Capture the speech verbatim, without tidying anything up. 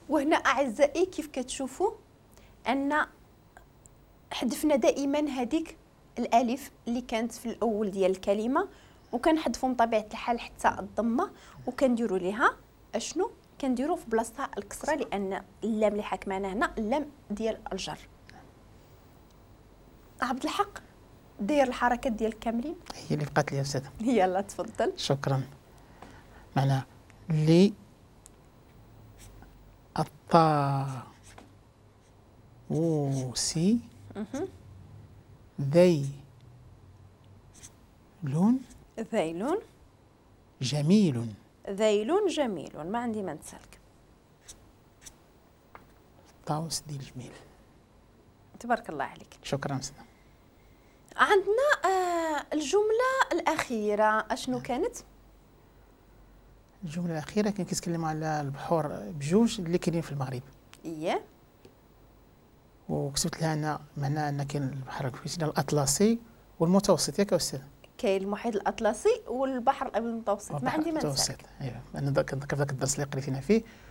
وهنا أعزائي كيف كتشوفوا أن حذفنا دائما هذيك الألف اللي كانت في الأول ديال الكلمة، وكنحذفوا من طبيعة الحال حتى الضمة، وكنديروا ليها أشنو؟ كنديروا في بلاصتها الكسرة، لأن اللام اللي حكمنا هنا اللام ديال الجر. عبد الحق دير الحركات ديال كاملين. هي اللي بقات لي أستاذة. يلا تفضل. شكرا. معناها لي الطاووس ذيل ذيل جميل. ذيل جميل، ما عندي ما نسالك. الطاووس ذيل جميل. تبارك الله عليك. شكرا أستاذة. عندنا آه الجملة الأخيرة أشنو كانت؟ الجملة الأخيرة كان كيتكلموا على البحور بجوج اللي كاينين في المغرب. إيه. وكتبت لها أنا معناها أن كاين البحر الأطلسي والمتوسط، ياك أستاذ؟ كاين المحيط الأطلسي والبحر الأبيض المتوسط، ما عندي ما نسالك. ايوه، انا ذاك الدرس اللي قريتينا فيه